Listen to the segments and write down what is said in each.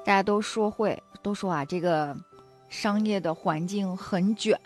大家都说啊，这个商业的环境很卷。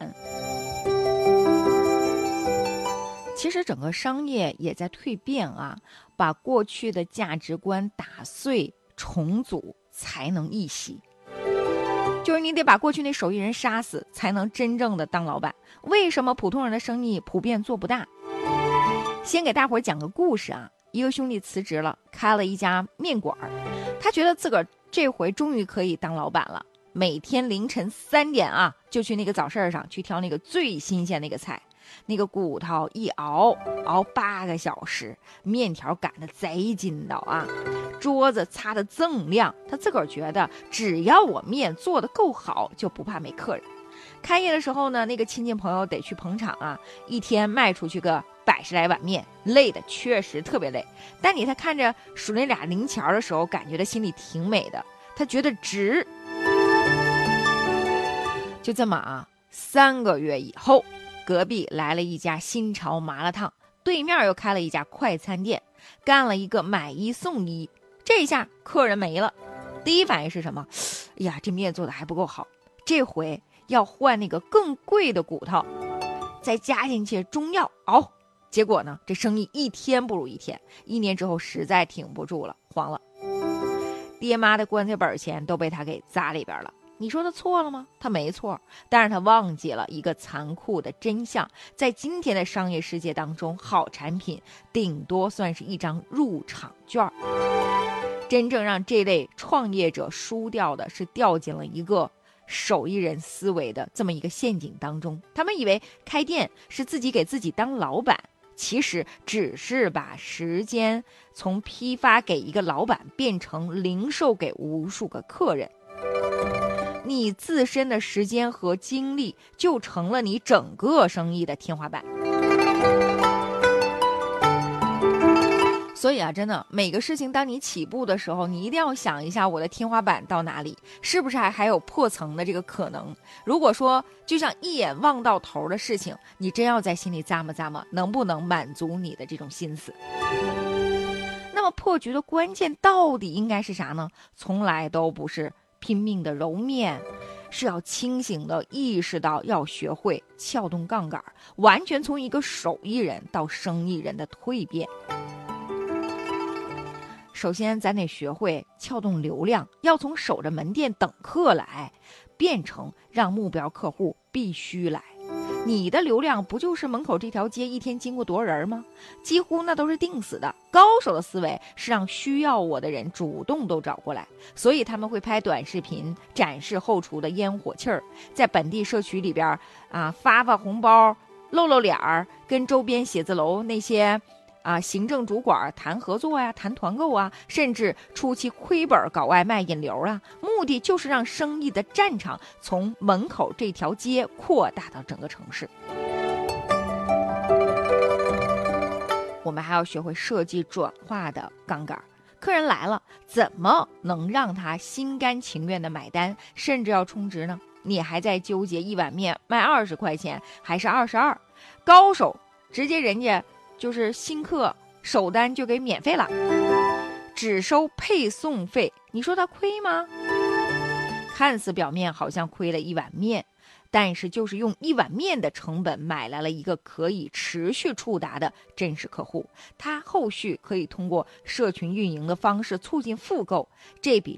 其实整个商业也在蜕变啊，把过去的价值观打碎重组才能一席。就是你得把过去那手艺人杀死，才能真正的当老板。为什么普通人的生意普遍做不大？先给大伙讲个故事啊。一个兄弟辞职了，开了一家面馆，他觉得自个儿这回终于可以当老板了。每天凌晨3点啊，就去那个早市上去挑那个最新鲜那个菜，那个骨头一熬8个小时，面条擀得贼筋道啊，桌子擦得锃亮。他自个儿觉得只要我面做得够好，就不怕没客人。开业的时候呢，那个亲戚朋友得去捧场啊，一天卖出去个100来碗面，累的确实特别累。但他看着数那俩零钱的时候，感觉他心里挺美的，他觉得值。就这么啊，3个月以后，隔壁来了一家新潮麻辣烫，对面又开了一家快餐店，干了一个买1送1。这下客人没了，第一反应是什么？哎呀，这面做的还不够好，这回要换那个更贵的骨头，再加进去中药熬。结果呢，这生意一天不如一天，1年之后实在挺不住了，黄了。爹妈的棺材本钱都被他给砸里边了。你说他错了吗？他没错，但是他忘记了一个残酷的真相。在今天的商业世界当中，好产品顶多算是一张入场券，真正让这类创业者输掉的是掉进了一个手艺人思维的这么一个陷阱当中。他们以为开店是自己给自己当老板，其实只是把时间从批发给一个老板变成零售给无数个客人。你自身的时间和精力就成了你整个生意的天花板。所以啊，真的每个事情当你起步的时候，你一定要想一下我的天花板到哪里，是不是还有破层的这个可能。如果说就像一眼望到头的事情，你真要在心里咂摸，能不能满足你的这种心思。那么破局的关键到底应该是啥呢？从来都不是拼命的揉面，是要清醒的意识到要学会撬动杠杆，完全从一个手艺人到生意人的蜕变。首先咱得学会撬动流量，要从守着门店等客来变成让目标客户必须来。你的流量不就是门口这条街一天经过多少人吗？几乎那都是定死的。高手的思维是让需要我的人主动都找过来，所以他们会拍短视频展示后厨的烟火气儿，在本地社区里边发红包，露脸儿，跟周边写字楼那些行政主管谈合作呀，谈团购啊，甚至初期亏本搞外卖引流啊，目的就是让生意的战场从门口这条街扩大到整个城市。我们还要学会设计转化的杠杆，客人来了，怎么能让他心甘情愿的买单，甚至要充值呢？你还在纠结一碗面卖20块钱还是22，高手直接人家就是新客首单就给免费了，只收配送费，你说他亏吗？看似表面好像亏了一碗面，但是就是用一碗面的成本买来了一个可以持续触达的真实客户，他后续可以通过社群运营的方式促进复购，这比